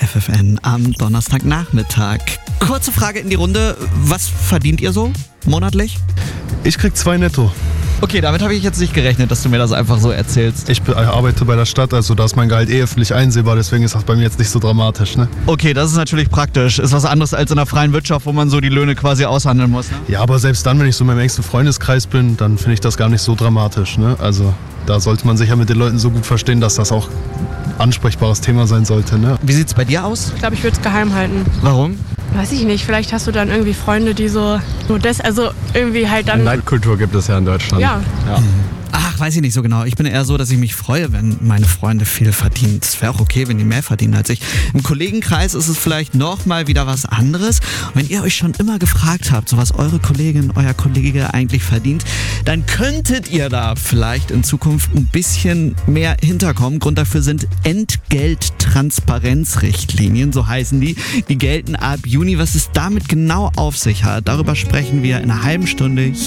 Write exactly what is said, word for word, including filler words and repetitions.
F F N am Donnerstagnachmittag. Kurze Frage in die Runde. Was verdient ihr so monatlich? Ich krieg zwei netto. Okay, damit habe ich jetzt nicht gerechnet, dass du mir das einfach so erzählst. Ich arbeite bei der Stadt, also da ist mein Gehalt eh öffentlich einsehbar, deswegen ist das bei mir jetzt nicht so dramatisch, ne? Okay, das ist natürlich praktisch. Ist was anderes als in der freien Wirtschaft, wo man so die Löhne quasi aushandeln muss, ne? Ja, aber selbst dann, wenn ich so in meinem engsten Freundeskreis bin, dann finde ich das gar nicht so dramatisch, ne? Also da sollte man sich ja mit den Leuten so gut verstehen, dass das auch ein ansprechbares Thema sein sollte, ne? Wie sieht's bei dir aus? Ich glaube, ich würde es geheim halten. Warum? Weiß ich nicht, vielleicht hast du dann irgendwie Freunde, die so nur das, also irgendwie halt dann... Neidkultur gibt es ja in Deutschland. Ja. ja. Ach, weiß ich nicht so genau. Ich bin eher so, dass ich mich freue, wenn meine Freunde viel verdienen. Es wäre auch okay, wenn die mehr verdienen als ich. Im Kollegenkreis ist es vielleicht nochmal wieder was anderes. Und wenn ihr euch schon immer gefragt habt, so was eure Kollegin, euer Kollege eigentlich verdient, dann könntet ihr da vielleicht in Zukunft ein bisschen mehr hinterkommen. Grund dafür sind Entgelttransparenzrichtlinien, so heißen die. Die gelten ab Juni. Was es damit genau auf sich hat, darüber sprechen wir in einer halben Stunde hier.